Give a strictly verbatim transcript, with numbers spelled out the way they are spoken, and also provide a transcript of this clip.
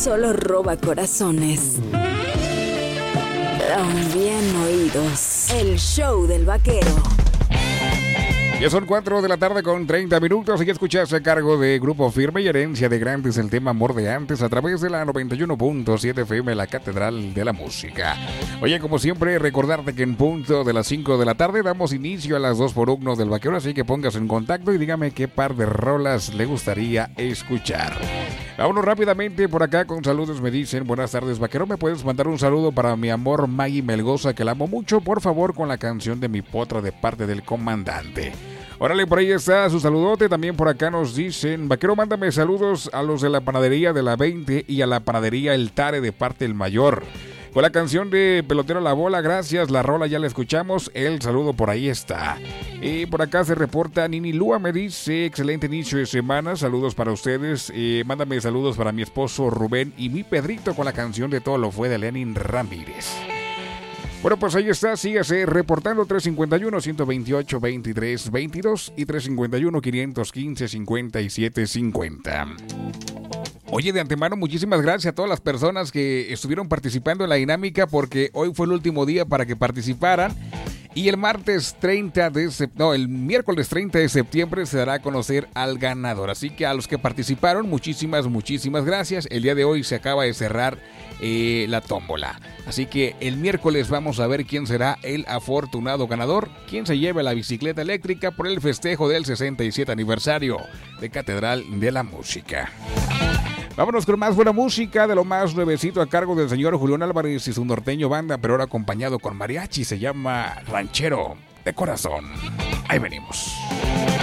Solo roba corazones. También oídos. El show del vaquero. Ya son cuatro de la tarde con treinta minutos y escuchas a cargo de Grupo Firme y Herencia de Grandes el tema Amor de Antes a través de la noventa y uno punto siete F M, la Catedral de la Música. Oye, como siempre, recordarte que en punto de las cinco de la tarde damos inicio a las dos por uno del vaquero, así que póngase en contacto y dígame qué par de rolas le gustaría escuchar. Vámonos rápidamente por acá con saludos. Me dicen, buenas tardes, vaquero, ¿me puedes mandar un saludo para mi amor Maggie Melgoza, que la amo mucho? Por favor, con la canción de Mi Potra de parte del comandante. Órale, por ahí está su saludote. También por acá nos dicen, vaquero, mándame saludos a los de la panadería de la veinte y a la panadería El Tare de parte del mayor. Con la canción de Pelotero a la Bola, gracias, la rola ya la escuchamos, el saludo por ahí está. Y por acá se reporta Nini Lua, me dice, excelente inicio de semana, saludos para ustedes, eh, mándame saludos para mi esposo Rubén y mi Pedrito con la canción de Todo lo Fue de Lenin Ramírez. Bueno, pues ahí está, sígase reportando tres cinco uno, uno veintiocho, veintitrés veintidós y tres cinco uno, quinientos quince, cincuenta y siete cincuenta. Oye, de antemano, muchísimas gracias a todas las personas que estuvieron participando en la dinámica, porque hoy fue el último día para que participaran. Y el martes treinta de septiembre, no, el miércoles treinta de septiembre se dará a conocer al ganador. Así que a los que participaron, muchísimas, muchísimas gracias. El día de hoy se acaba de cerrar eh, la tómbola. Así que el miércoles vamos a ver quién será el afortunado ganador, quién se lleve la bicicleta eléctrica por el festejo del sesenta y siete aniversario de Catedral de la Música. Vámonos con más buena música, de lo más nuevecito a cargo del señor Julián Álvarez y su norteño banda, pero ahora acompañado con mariachi. Se llama Ranchero de Corazón. Ahí venimos.